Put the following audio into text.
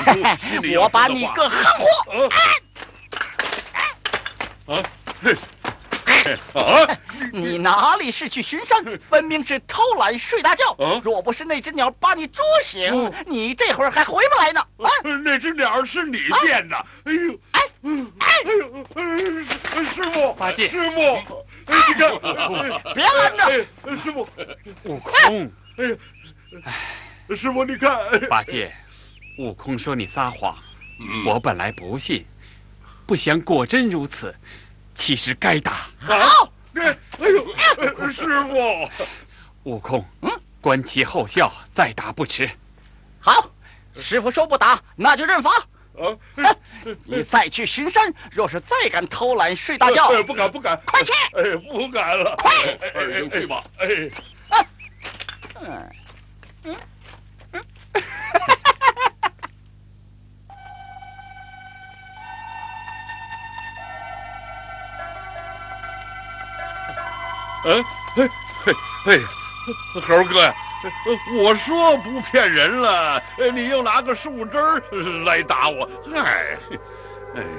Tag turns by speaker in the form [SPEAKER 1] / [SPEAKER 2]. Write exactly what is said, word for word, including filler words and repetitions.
[SPEAKER 1] 心里
[SPEAKER 2] 我把你个横货！
[SPEAKER 1] 啊！啊！
[SPEAKER 2] 你哪里是去巡山，分明是偷懒睡大觉。
[SPEAKER 1] 啊、
[SPEAKER 2] 若不是那只鸟把你捉醒，哦、你这会儿还回不来呢。啊！
[SPEAKER 1] 那只鸟是你变的。啊、哎呦！哎哎呦！师傅，
[SPEAKER 3] 八戒，
[SPEAKER 1] 师傅，你看，
[SPEAKER 2] 别拦着！
[SPEAKER 1] 哎、师傅，
[SPEAKER 3] 悟空，
[SPEAKER 1] 哎呀，师傅，你看，
[SPEAKER 3] 八戒，悟空说你撒谎，
[SPEAKER 1] 嗯、
[SPEAKER 3] 我本来不信，不想果真如此。其实该打。
[SPEAKER 2] 好，
[SPEAKER 1] 哎呦，师傅，
[SPEAKER 3] 悟空，嗯，观其后效，再打不迟。
[SPEAKER 2] 好，师傅说不打，那就认罚。
[SPEAKER 1] 啊，
[SPEAKER 2] 你再去巡山，若是再敢偷懒睡大觉，
[SPEAKER 1] 哎、不敢不敢，
[SPEAKER 2] 快去！
[SPEAKER 1] 哎，不敢了，
[SPEAKER 2] 快！
[SPEAKER 1] 二兄去吧。哎，
[SPEAKER 2] 嗯嗯嗯。
[SPEAKER 1] 哎哎哎哎，猴哥呀，我说不骗人了，你又拿个树枝来打我，嗨，哎。